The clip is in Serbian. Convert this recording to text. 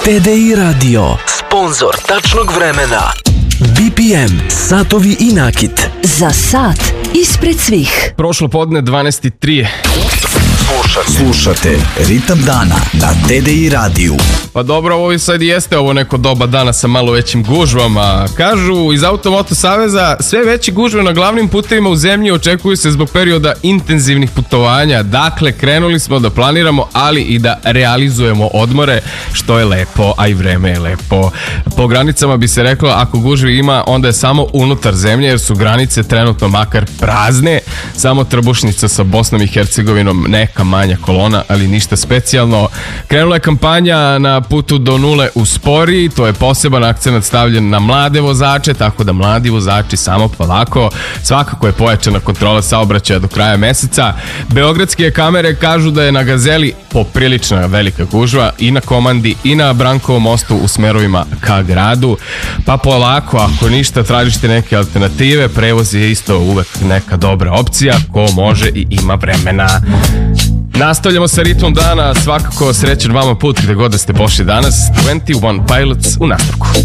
TDI Radio, sponzor tačnog vremena. BPM, satovi i nakit. Za sat ispred svih. Prošlo podne 12:03. Slušate Ritam dana na TDI radiju. Pa dobro, ovo sad jeste ovo neko doba dana sa malo većim gužvama. Kažu iz Automoto Saveza, sve veće gužve na glavnim putevima u zemlji očekuju se zbog perioda intenzivnih putovanja. Dakle, krenuli smo da planiramo, ali i da realizujemo odmore, što je lepo, a i vreme je lepo. Po granicama bi se reklo, ako gužvi ima, onda je samo unutar zemlje, jer su granice trenutno makar prazne. Samo trbušnica sa Bosnom i Hercegovinom, neka manja kolona, ali ništa specijalno. Krenula je kampanja na putu do nule u sporiji, to je poseban akcenat stavljen na mlade vozače, tako da mladi vozači samo polako. Svakako je pojačana kontrola saobraćaja do kraja meseca. Beogradske kamere kažu da je na Gazeli poprilična velika gužva i na Komandi i na Brankovom mostu u smerovima ka gradu. Pa polako, ako ništa, tražite neke alternative, prevoz je isto uvek neka dobra opcija, ko može i ima vremena. Nastavljamo sa ritmom dana, svakako srećan vama put gde god da ste pošli danas. 21 Pilots u nastavku.